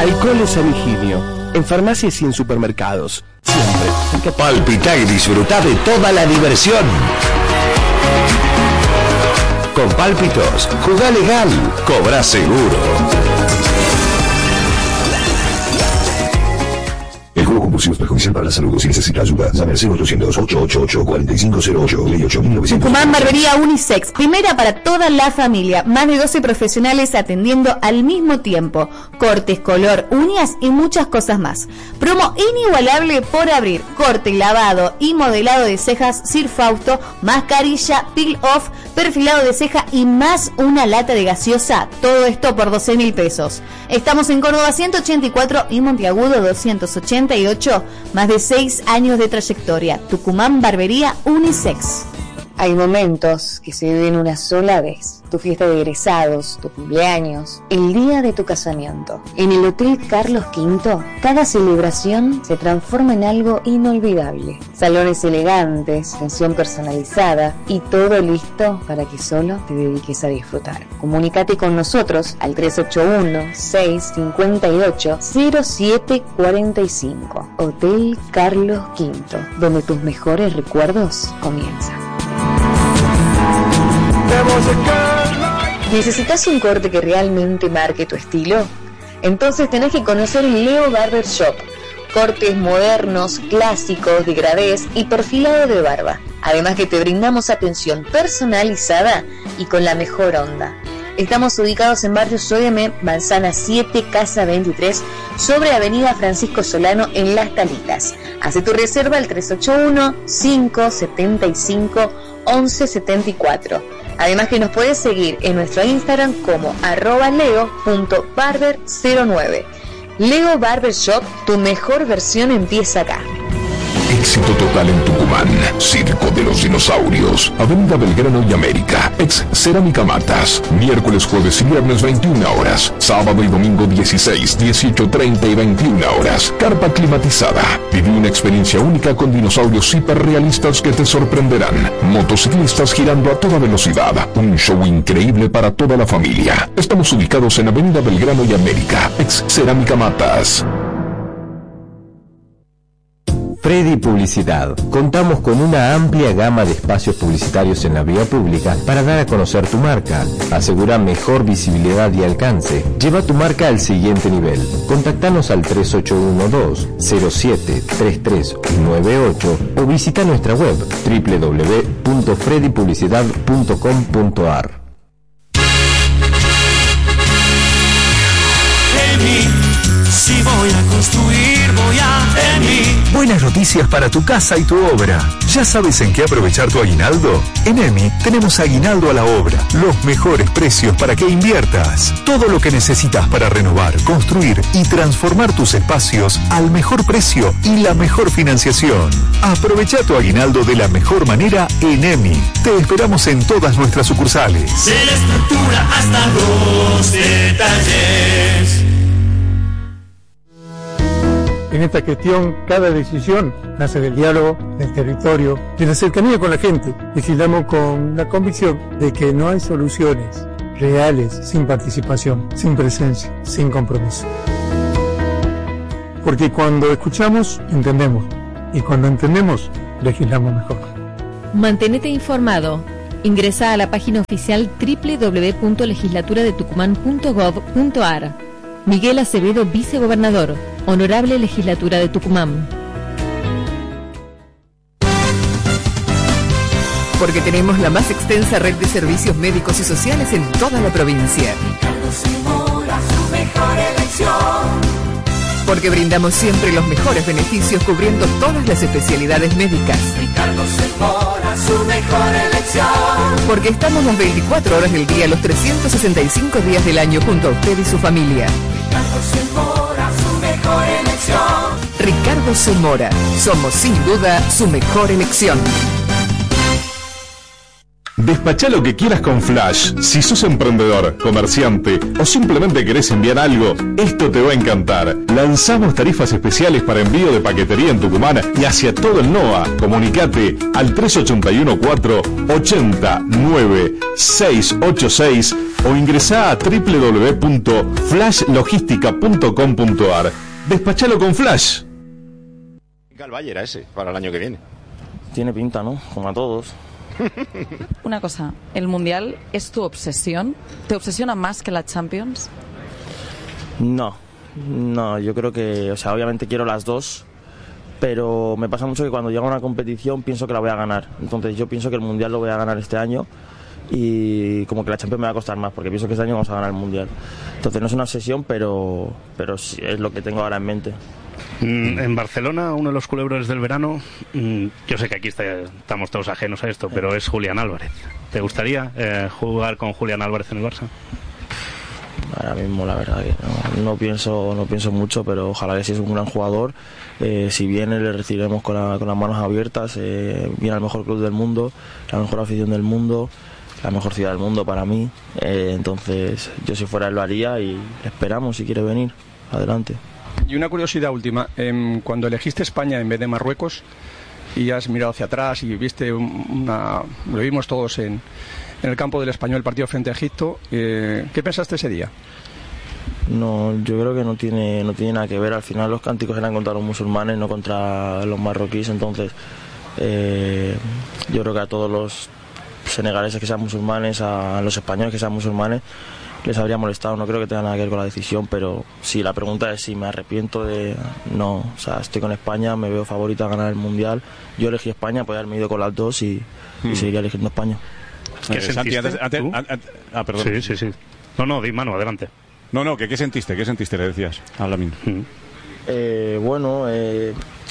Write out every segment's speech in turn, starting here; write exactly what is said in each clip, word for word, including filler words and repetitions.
Alcoholes San Higinio, en farmacias y en supermercados. Siempre. Palpita y disfruta de toda la diversión. Con Pálpitos, jugá legal, cobra seguro. El juego compulsivo es perjudicial para la salud. Si necesita ayuda, llame al cero ochocientos, ochocientos ochenta y ocho, cuarenta y cinco cero ocho, ley ocho mil novecientos. Tucumán Barbería Unisex, primera para toda la familia. Más de doce profesionales atendiendo al mismo tiempo. Cortes, color, uñas y muchas cosas más. Promo inigualable por abrir. Corte, lavado y modelado de cejas Sir Fausto, mascarilla, peel off, perfilado de ceja y más una lata de gaseosa. Todo esto por doce mil pesos. Estamos en Córdoba ciento ochenta y cuatro y Monteagudo doscientos ochenta y ocho, más de seis años de trayectoria. Tucumán Barbería Unisex. Hay momentos que se viven una sola vez. Tu fiesta de egresados, tu cumpleaños, el día de tu casamiento. En el Hotel Carlos Quinto, cada celebración se transforma en algo inolvidable. Salones elegantes, atención personalizada y todo listo para que solo te dediques a disfrutar. Comunícate con nosotros al tres ocho uno, seis cinco ocho, cero siete cuatro cinco. Hotel Carlos Quinto, donde tus mejores recuerdos comienzan. ¿Necesitas un corte que realmente marque tu estilo? Entonces tenés que conocer Leo Barber Shop. Cortes modernos, clásicos, degradés y perfilado de barba. Además que te brindamos atención personalizada y con la mejor onda. Estamos ubicados en Barrio Soyeme, Manzana siete, Casa veintitrés, sobre Avenida Francisco Solano en Las Talitas. Hace tu reserva al tres ocho uno, cinco siete cinco, once setenta y cuatro. Además que nos puedes seguir en nuestro Instagram como arroba leo punto barber cero nueve. Leo Barber Shop, tu mejor versión empieza acá. Éxito total en Tucumán. Circo de los Dinosaurios. Avenida Belgrano y América. Ex Cerámica Matas. Miércoles, jueves y viernes veintiuna horas. Sábado y domingo dieciséis, dieciocho, treinta y veintiuna horas. Carpa climatizada. Viví una experiencia única con dinosaurios hiperrealistas que te sorprenderán. Motociclistas girando a toda velocidad. Un show increíble para toda la familia. Estamos ubicados en Avenida Belgrano y América. Ex Cerámica Matas. Freddy Publicidad. Contamos con una amplia gama de espacios publicitarios en la vía pública para dar a conocer tu marca. Asegura mejor visibilidad y alcance. Lleva tu marca al siguiente nivel. Contactanos al tres ocho uno dos, cero siete, tres tres nueve ocho o visita nuestra web doble u doble u doble u punto freddy publicidad punto com punto a r. Si voy a construir, voy a EMI. Buenas noticias para tu casa y tu obra. ¿Ya sabes en qué aprovechar tu aguinaldo? En EMI tenemos aguinaldo a la obra. Los mejores precios para que inviertas. Todo lo que necesitas para renovar, construir y transformar tus espacios al mejor precio y la mejor financiación. Aprovecha tu aguinaldo de la mejor manera en EMI. Te esperamos en todas nuestras sucursales. De la estructura hasta los detalles. En esta gestión, cada decisión nace del diálogo, del territorio, de la cercanía con la gente. Legislamos con la convicción de que no hay soluciones reales sin participación, sin presencia, sin compromiso. Porque cuando escuchamos, entendemos. Y cuando entendemos, legislamos mejor. Mantenete informado. Ingresa a la página oficial doble u doble u doble u punto legislatura de tucumán punto gov punto a r. Miguel Acevedo, vicegobernador. Honorable Legislatura de Tucumán. Porque tenemos la más extensa red de servicios médicos y sociales en toda la provincia. Ricardo Zamora, su mejor elección. Porque brindamos siempre los mejores beneficios cubriendo todas las especialidades médicas. Ricardo Zamora, su mejor elección. Porque estamos las veinticuatro horas del día, los trescientos sesenta y cinco días del año junto a usted y su familia. Ricardo Zamora, su mejor elección. Ricardo Zamora, somos sin duda su mejor elección. Despachá lo que quieras con Flash. Si sos emprendedor, comerciante o simplemente querés enviar algo, esto te va a encantar. Lanzamos tarifas especiales para envío de paquetería en Tucumán y hacia todo el NOA. Comunicate al tres ocho uno cuatro ocho nueve seis ocho seis o ingresá a doble u doble u doble u punto flash logística punto com punto a r. Despachalo con Flash. Valle era ese para el año que viene. Tiene pinta, ¿no? Como a todos. Una cosa, ¿el Mundial es tu obsesión? ¿Te obsesiona más que la Champions? No, no, yo creo que, o sea, obviamente quiero las dos, pero me pasa mucho que cuando llego a una competición pienso que la voy a ganar. Entonces yo pienso que el Mundial lo voy a ganar este año y como que la Champions me va a costar más, porque pienso que este año vamos a ganar el Mundial. Entonces no es una obsesión, pero, pero sí es lo que tengo ahora en mente. En Barcelona, uno de los culebros del verano, yo sé que aquí está, estamos todos ajenos a esto, pero es Julián Álvarez. ¿Te gustaría eh, jugar con Julián Álvarez en el Barça? Ahora mismo la verdad que no, no pienso no pienso mucho, pero ojalá que sí, es un gran jugador. Eh, si viene le recibiremos con, la, con las manos abiertas. Eh, viene al mejor club del mundo, la mejor afición del mundo, la mejor ciudad del mundo para mí. Eh, entonces yo si fuera él lo haría y le esperamos si quiere venir. Adelante. Y una curiosidad última, eh, cuando elegiste España en vez de Marruecos y has mirado hacia atrás y viste una, lo vimos todos en, en el campo del Español, el partido frente a Egipto, eh, ¿qué pensaste ese día? No, yo creo que no tiene no tiene nada que ver. Al final los cánticos eran contra los musulmanes, no contra los marroquíes. Entonces eh, yo creo que a todos los senegaleses que sean musulmanes, a los españoles que sean musulmanes, les habría molestado. No creo que tenga nada que ver con la decisión, pero sí, la pregunta es si me arrepiento de... No, o sea, estoy con España, me veo favorita a ganar el Mundial. Yo elegí España, podía haberme ido con las dos y, hmm. y seguiría eligiendo España. ¿Qué sentiste? Santi, antes, antes, antes, ah, perdón. Sí, sí, sí. No, no, di mano, adelante. No, no, ¿qué, qué sentiste? ¿Qué sentiste? Le decías a Lamine. Hmm. Eh, bueno, eh...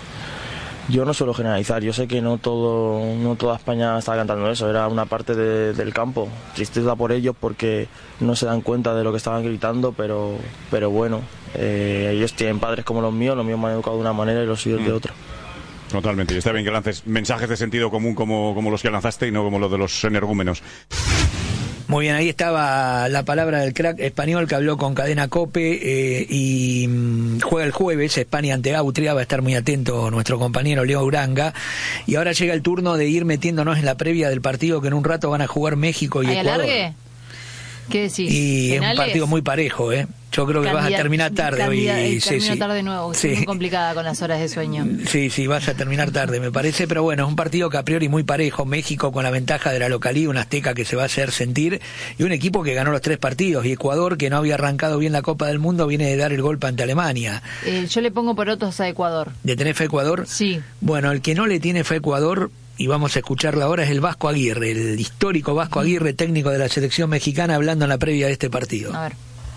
yo no suelo generalizar, yo sé que no todo no toda España estaba cantando eso, era una parte de, del campo. Tristeza por ellos porque no se dan cuenta de lo que estaban gritando, pero pero bueno, eh, ellos tienen padres como los míos, los míos me han educado de una manera y los suyos mm. de otra. Totalmente, y está bien que lances mensajes de sentido común como, como los que lanzaste y no como los de los energúmenos. Muy bien, ahí estaba la palabra del crack español que habló con Cadena COPE eh, y mmm, juega el jueves España ante Austria, va a estar muy atento nuestro compañero Leo Uranga. Y ahora llega el turno de ir metiéndonos en la previa del partido que en un rato van a jugar México y ¿Hay Ecuador. Alargue? ¿Qué decís? Y ¿Penales? Es un partido muy parejo, ¿eh? Yo creo que Candida, vas a terminar tarde candida, hoy. eh, Sí, termino sí. tarde de nuevo, estoy Sí. muy complicada con las horas de sueño. Sí, sí, vas a terminar tarde, me parece, pero bueno, es un partido que a priori muy parejo. México con la ventaja de la localía, un azteca que se va a hacer sentir, y un equipo que ganó los tres partidos, y Ecuador, que no había arrancado bien la Copa del Mundo, viene de dar el golpe ante Alemania. Eh, yo le pongo por otros a Ecuador. ¿Le tenés fe a Ecuador? Sí. Bueno, el que no le tiene fe a Ecuador, y vamos a escucharlo ahora, es el Vasco Aguirre, el histórico Vasco Aguirre, técnico de la selección mexicana, hablando en la previa de este partido. A ver.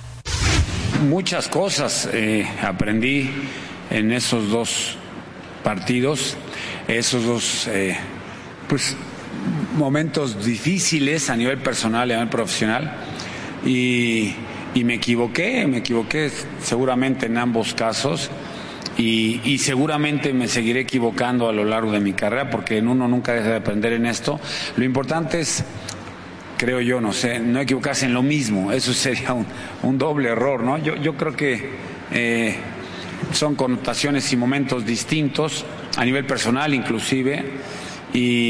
Muchas cosas eh, aprendí en esos dos partidos, esos dos eh, pues, momentos difíciles a nivel personal y a nivel profesional, y, y me equivoqué, me equivoqué seguramente en ambos casos, y, y seguramente me seguiré equivocando a lo largo de mi carrera, porque uno nunca deja de aprender en esto. Lo importante es, creo yo, no sé, no equivocarse en lo mismo. Eso sería un, un doble error, ¿no? Yo, yo creo que eh, son connotaciones y momentos distintos, a nivel personal inclusive, y,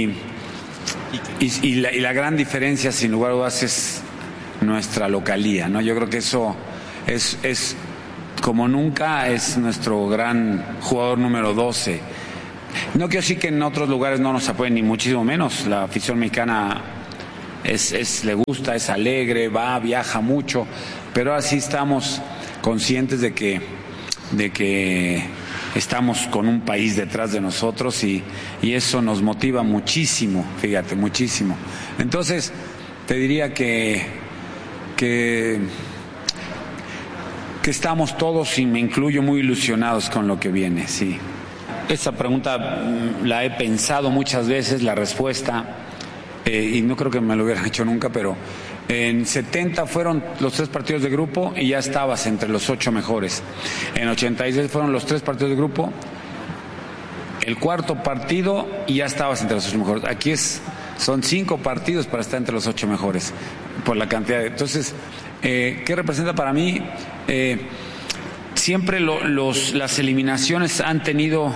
y, y, la, y la gran diferencia, sin lugar a dudas, es nuestra localía, ¿no? Yo creo que eso es, es como nunca, es nuestro gran jugador número doce. No quiero decir que en otros lugares no nos apoyen, ni muchísimo menos. La afición mexicana Es, es, le gusta, es alegre, va, viaja mucho, pero así estamos conscientes de que, de que estamos con un país detrás de nosotros, y, y eso nos motiva muchísimo, fíjate, muchísimo. Entonces, te diría que, que, que estamos todos, y me incluyo, muy ilusionados con lo que viene, sí. Esta pregunta la he pensado muchas veces, la respuesta... Eh, y no creo que me lo hubieran hecho nunca, pero en setenta fueron los tres partidos de grupo y ya estabas entre los ocho mejores. En ochenta y seis fueron los tres partidos de grupo, el cuarto partido y ya estabas entre los ocho mejores. Aquí es Son cinco partidos para estar entre los ocho mejores, por la cantidad de... Entonces, eh, ¿qué representa para mí? Eh, siempre lo, los, las eliminaciones han tenido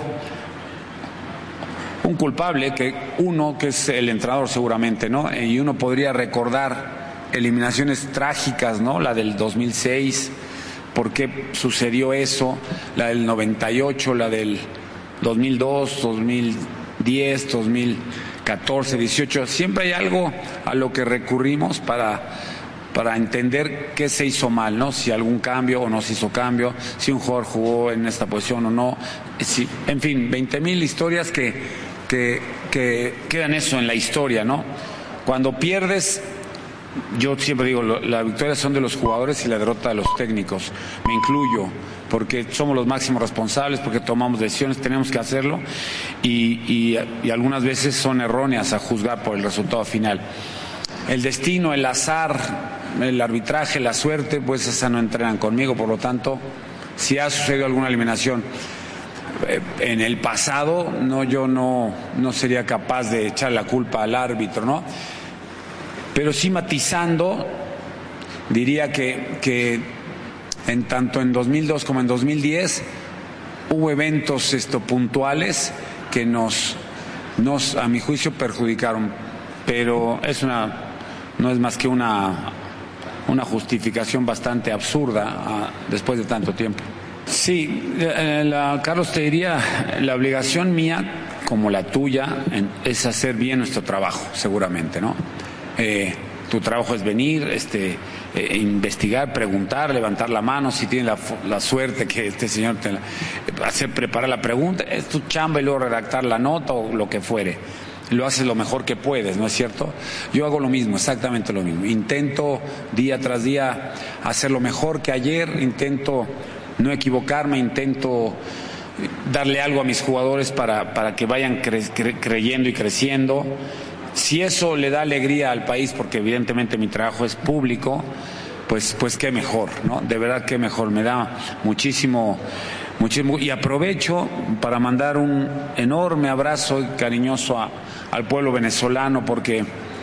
un culpable, que uno, que es el entrenador seguramente, ¿no? Y uno podría recordar eliminaciones trágicas, ¿no? La del dos mil seis, ¿por qué sucedió eso? La del noventa y ocho, la del dos mil dos, dos mil diez, dos mil catorce, dieciocho. Siempre hay algo a lo que recurrimos para, para entender qué se hizo mal, ¿no? Si algún cambio o no se hizo cambio, si un jugador jugó en esta posición o no. Si, en fin, veinte mil historias que, que, que quedan eso en la historia, ¿no? Cuando pierdes, yo siempre digo, la victoria son de los jugadores y la derrota de los técnicos. Me incluyo, porque somos los máximos responsables, porque tomamos decisiones, tenemos que hacerlo, y, y, y algunas veces son erróneas a juzgar por el resultado final. El destino, el azar, el arbitraje, la suerte, pues esa no entrenan conmigo, por lo tanto, si ha sucedido alguna eliminación eh, en el pasado, no, yo no, no sería capaz de echar la culpa al árbitro, ¿no? Pero sí matizando, diría que, que en tanto en dos mil dos como en dos mil diez hubo eventos esto, puntuales que nos, nos, a mi juicio, perjudicaron. Pero es una, no es más que una, una justificación bastante absurda a, después de tanto tiempo. Sí, la, Carlos, te diría, la obligación mía, como la tuya, en, es hacer bien nuestro trabajo, seguramente, ¿no? Eh, tu trabajo es venir, este, eh, investigar, preguntar, levantar la mano, si tienes la, la suerte que este señor te la, hacer preparar la pregunta, es tu chamba, y luego redactar la nota o lo que fuere. Lo haces lo mejor que puedes, ¿no es cierto? Yo hago lo mismo, exactamente lo mismo. Intento día tras día hacer lo mejor que ayer, intento no equivocarme, intento darle algo a mis jugadores para, para que vayan cre, cre, creyendo y creciendo. Si eso le da alegría al país, porque evidentemente mi trabajo es público, pues, pues qué mejor, ¿no? De verdad qué mejor, me da muchísimo, muchísimo. Y aprovecho para mandar un enorme abrazo cariñoso a, al pueblo venezolano, porque,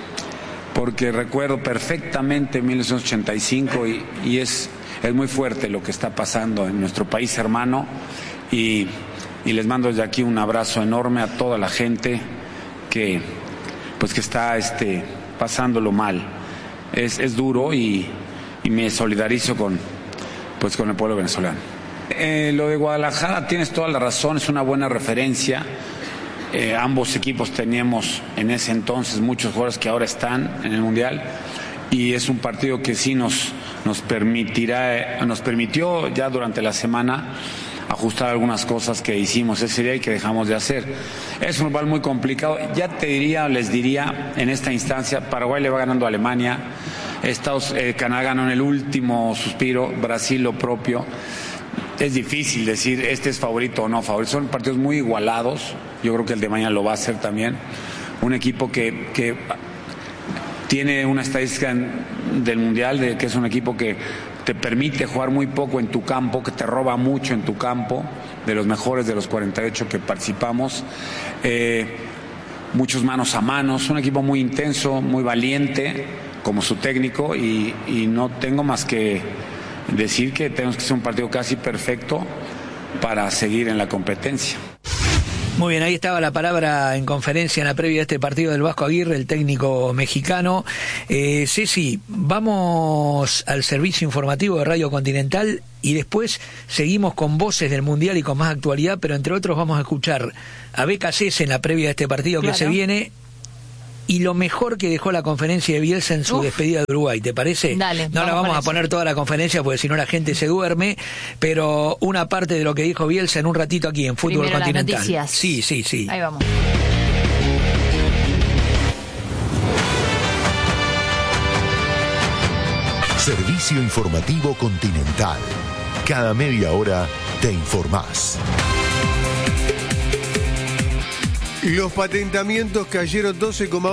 porque recuerdo perfectamente mil novecientos ochenta y cinco y, y es, es muy fuerte lo que está pasando en nuestro país hermano, y, y les mando desde aquí un abrazo enorme a toda la gente que... pues que está este, pasándolo mal. Es, es duro y, y me solidarizo con, pues, con el pueblo venezolano. Eh, lo de Guadalajara, tienes toda la razón, es una buena referencia. Eh, ambos equipos teníamos en ese entonces muchos jugadores que ahora están en el Mundial, y es un partido que sí nos, nos permitirá, nos permitió ya durante la semana ajustar algunas cosas que hicimos ese día y que dejamos de hacer. Es un rival muy complicado. Ya te diría, les diría, en esta instancia, Paraguay le va ganando a Alemania, Estados, eh, Canadá ganó en el último suspiro, Brasil lo propio. Es difícil decir este es favorito o no favorito. Son partidos muy igualados. Yo creo que el de mañana lo va a hacer también. Un equipo que, que tiene una estadística en, del Mundial, de que es un equipo que te permite jugar muy poco en tu campo, que te roba mucho en tu campo, de los mejores de los cuarenta y ocho que participamos, eh, muchos manos a manos, un equipo muy intenso, muy valiente, como su técnico, y, y no tengo más que decir que tenemos que hacer un partido casi perfecto para seguir en la competencia. Muy bien, ahí estaba la palabra en conferencia en la previa de este partido del Vasco Aguirre, el técnico mexicano. Eh, Ceci, vamos al servicio informativo de Radio Continental y después seguimos con voces del Mundial y con más actualidad, pero entre otros vamos a escuchar a Beca Cese en la previa de este partido claro. que se viene, y lo mejor que dejó la conferencia de Bielsa en su Uf. despedida de Uruguay, ¿te parece? Dale, no la vamos a poner toda la conferencia porque si no la gente se duerme, pero una parte de lo que dijo Bielsa en un ratito aquí en Fútbol Primero Continental. Las noticias. Sí, sí, sí. Ahí vamos. Servicio informativo Continental. Cada media hora te informás. Los patentamientos cayeron doce coma